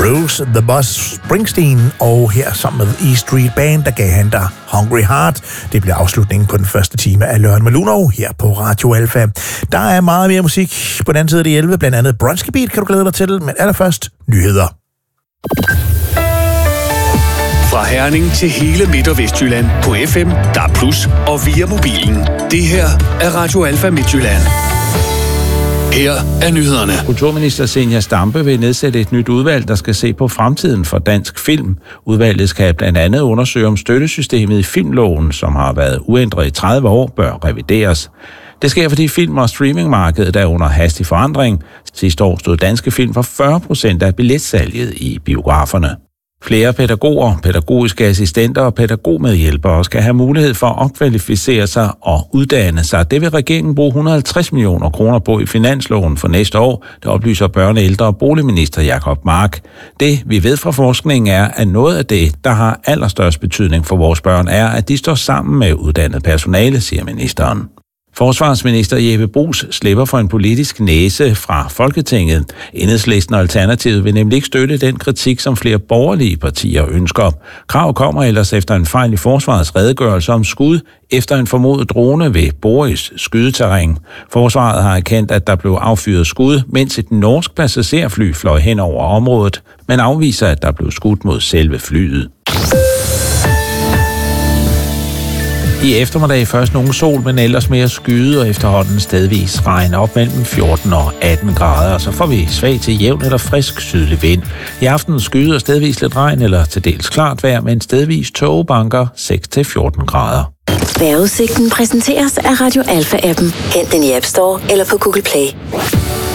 Bruce The Boss Springsteen, og her sammen med E Street Band, der gav han der Hungry Heart. Det bliver afslutningen på den første time af Lørdag med Luno her på Radio Alfa. Der er meget mere musik på den anden side af de 11, blandt andet Bronski Beat kan du glæde dig til, men allerførst nyheder. Fra Herning til hele Midt- og Vestjylland på FM, DAB+, og via mobilen. Det her er Radio Alfa Midtjylland. Her er nyhederne. Kulturminister Zenia Stampe vil nedsætte et nyt udvalg, der skal se på fremtiden for dansk film. Udvalget skal blandt andet undersøge, om støttesystemet i filmloven, som har været uændret i 30 år, bør revideres. Det sker, fordi film- og streamingmarkedet er under hastig forandring. Sidste år stod danske film for 40% af billetsalget i biograferne. Flere pædagoger, pædagogiske assistenter og pædagogmedhjælpere skal have mulighed for at opkvalificere sig og uddanne sig. Det vil regeringen bruge 150 millioner kroner på i finansloven for næste år, det oplyser børne-, ældre- og boligminister Jacob Mark. Det, vi ved fra forskningen, er, at noget af det, der har allerstørst betydning for vores børn, er, at de står sammen med uddannet personale, siger ministeren. Forsvarsminister Jeppe Bruus slipper for en politisk næse fra Folketinget. Enhedslisten og Alternativet vil nemlig ikke støtte den kritik, som flere borgerlige partier ønsker. Krav kommer ellers efter en fejl i forsvarets redegørelse om skud efter en formodet drone ved Boris skydeterræn. Forsvaret har erkendt, at der blev affyret skud, mens et norsk passagerfly fløj hen over området, men afviser, at der blev skudt mod selve flyet. I eftermiddag først nogen sol, men ellers mere skyde og efterhånden stedvis regn op mellem 14 og 18 grader, og så får vi svag til jævn eller frisk sydlig vind. I aften skyde og stedvis lidt regn eller til dels klart vejr, men stedvis tågebanker 6-14 grader. Vejrudsigten præsenteres af Radio Alfa-appen. Hent den i App Store eller på Google Play.